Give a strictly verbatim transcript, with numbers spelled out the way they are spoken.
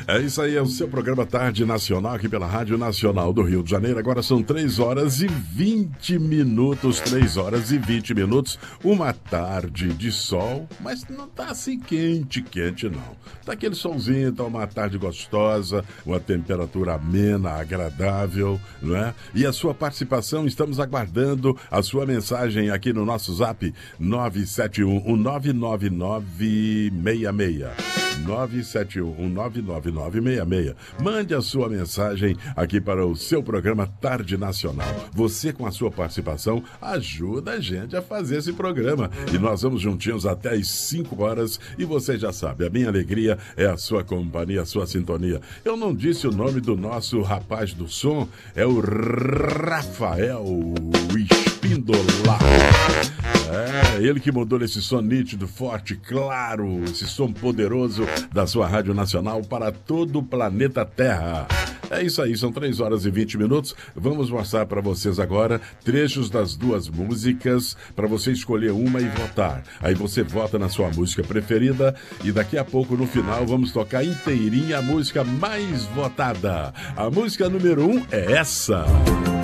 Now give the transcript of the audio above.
É isso aí, é o seu programa Tarde Nacional aqui pela Rádio Nacional do Rio de Janeiro. Agora são três horas e vinte minutos, três horas e vinte minutos. Uma tarde de sol, mas não tá assim quente, quente não. Tá aquele solzinho, tá uma tarde gostosa, uma temperatura amena, agradável, não é? E a sua participação, estamos aguardando a sua mensagem aqui no nosso zap nove sete um, nove nove nove seis seis. nove sete um, nove nove nove seis seis. Mande a sua mensagem aqui para o seu programa Tarde Nacional. Você, com a sua participação, ajuda a gente a fazer esse programa. E nós vamos juntinhos até as cinco horas. E você já sabe, a minha alegria é a sua companhia, a sua sintonia. Eu não disse o nome do nosso rapaz do som, é o Rafael Espíndola. É, ele que mudou esse som nítido, forte, claro, esse som poderoso da sua Rádio Nacional para todo o planeta Terra. É isso aí, são três horas e vinte minutos. Vamos mostrar para vocês agora trechos das duas músicas para você escolher uma e votar. Aí você vota na sua música preferida e daqui a pouco no final vamos tocar inteirinha a música mais votada. A música número um é essa.